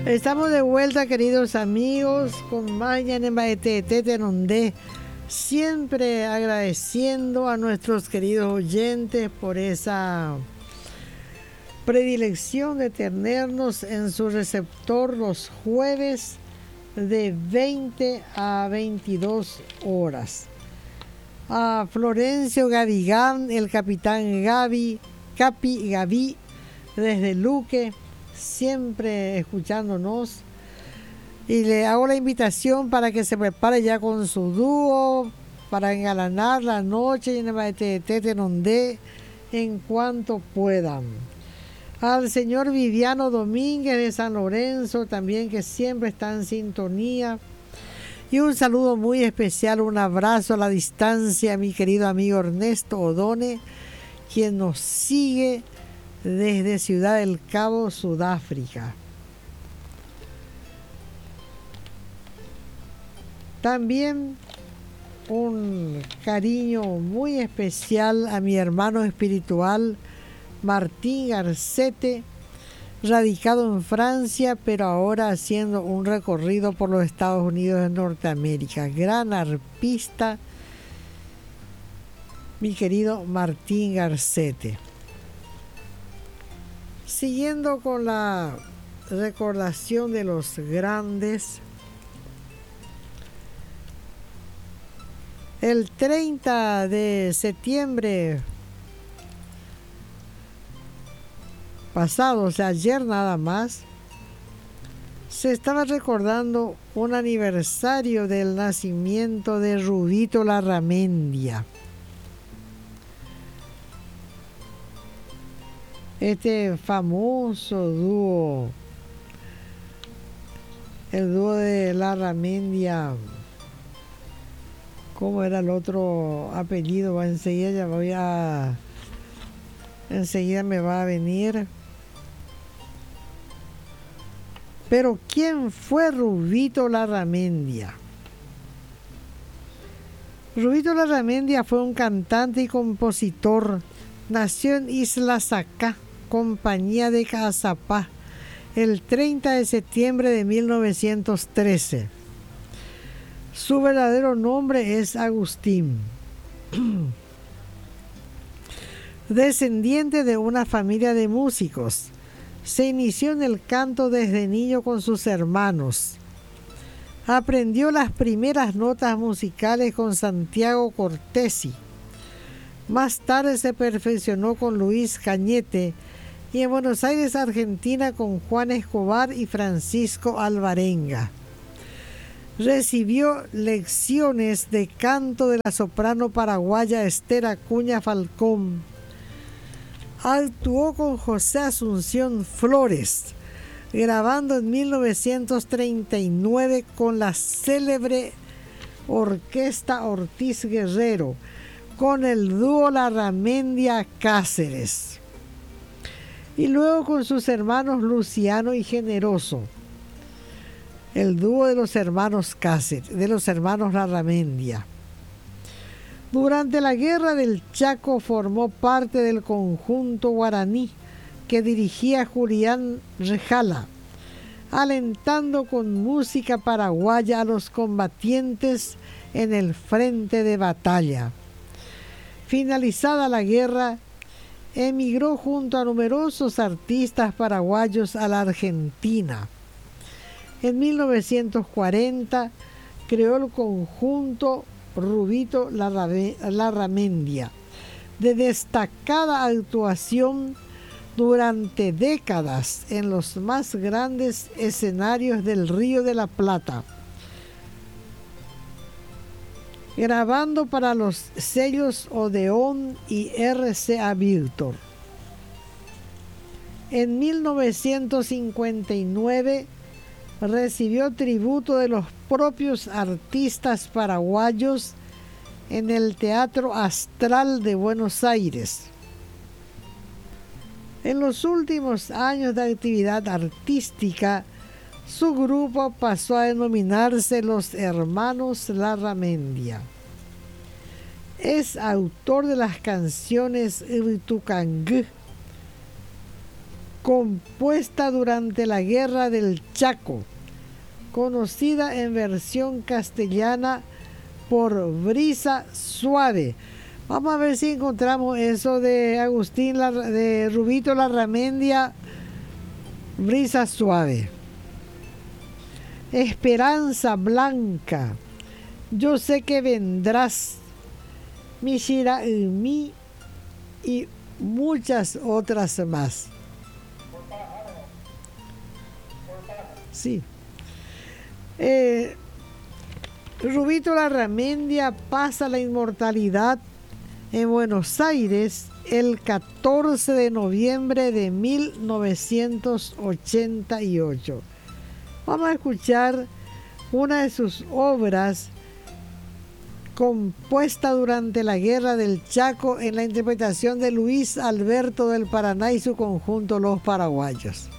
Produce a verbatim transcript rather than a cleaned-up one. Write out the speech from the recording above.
Estamos de vuelta, queridos amigos, con más Yanembaetetetenondé. Siempre agradeciendo a nuestros queridos oyentes por esa predilección de tenernos en su receptor los jueves de veinte a veintidós horas. A Florencio Gavigán, el capitán Gavi, Capi Gaví, desde Luque, siempre escuchándonos. Y le hago la invitación para que se prepare ya con su dúo para engalanar la noche en el Tetenondé en cuanto puedan. Al señor Viviano Domínguez de San Lorenzo también, que siempre está en sintonía. Y un saludo muy especial, un abrazo a la distancia a mi querido amigo Ernesto Odone, quien nos sigue desde Ciudad del Cabo, Sudáfrica. También un cariño muy especial a mi hermano espiritual Martín Garcete, radicado en Francia, pero ahora haciendo un recorrido por los Estados Unidos de Norteamérica. Gran arpista, mi querido Martín Garcete. Siguiendo con la recordación de los grandes, el treinta de septiembre pasado, o sea, ayer nada más, se estaba recordando un aniversario del nacimiento de Rubito Larramendia. Este famoso dúo, el dúo de Larramendia, ¿cómo era el otro apellido? Enseguida ya voy a, enseguida me va a venir. Pero ¿quién fue Rubito Larramendia? Rubito Larramendia fue un cantante y compositor. Nació en Isla Sacá, Compañía de Caazapá, el treinta de septiembre de mil novecientos trece. Su verdadero nombre es Agustín. Descendiente de una familia de músicos, se inició en el canto desde niño con sus hermanos. Aprendió las primeras notas musicales con Santiago Cortesi. Más tarde se perfeccionó con Luis Cañete y en Buenos Aires, Argentina, con Juan Escobar y Francisco Alvarenga. Recibió lecciones de canto de la soprano paraguaya Esther Acuña Falcón. Actuó con José Asunción Flores, grabando en mil novecientos treinta y nueve con la célebre Orquesta Ortiz Guerrero, con el dúo Larramendia Cáceres, y luego con sus hermanos Luciano y Generoso, el dúo de los hermanos Cáceres, de los hermanos Larramendia. Durante la Guerra del Chaco formó parte del conjunto guaraní que dirigía Julián Rejala, alentando con música paraguaya a los combatientes en el frente de batalla. Finalizada la guerra, emigró junto a numerosos artistas paraguayos a la Argentina. En mil novecientos cuarenta creó el conjunto Rubito Larramendia, de destacada actuación durante décadas en los más grandes escenarios del Río de la Plata, grabando para los sellos Odeón y R C A Víctor. En mil novecientos cincuenta y nueve recibió tributo de los propios artistas paraguayos en el Teatro Astral de Buenos Aires. En los últimos años de actividad artística, su grupo pasó a denominarse Los Hermanos Larramendia. Es autor de las canciones Irtucangú, compuesta durante la Guerra del Chaco, conocida en versión castellana por Brisa Suave. Vamos a ver si encontramos eso de Agustín, de Rubito Larramendia, Brisa Suave. Esperanza Blanca, yo sé que vendrás, Mishira Umi y muchas otras más. Sí. Eh, Rubito Larramendia pasa la inmortalidad en Buenos Aires el catorce de noviembre de mil novecientos ochenta y ocho. Vamos a escuchar una de sus obras compuesta durante la Guerra del Chaco en la interpretación de Luis Alberto del Paraná y su conjunto Los Paraguayos.